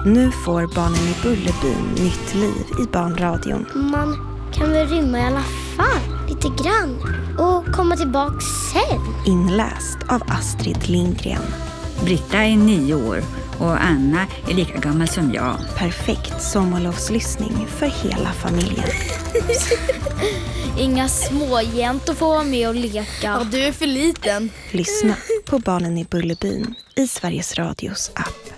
Nu får Barnen i Bullerbyn nytt liv i barnradion. Man kan väl rymma i alla fall, lite grann. Och komma tillbaka sen. Inläst av Astrid Lindgren. Britta är 9 år och Anna är lika gammal som jag. Perfekt sommarlovslyssning för hela familjen. Inga småjäntor får vara med och leka. Ja, du är för liten. Lyssna på Barnen i Bullerbyn i Sveriges Radios app.